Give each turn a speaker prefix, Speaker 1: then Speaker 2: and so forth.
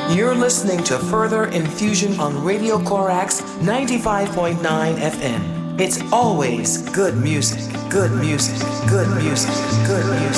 Speaker 1: You're listening to Further Infusion on Radio Corax 95.9 FM. It's always good music, good music, good music, good music.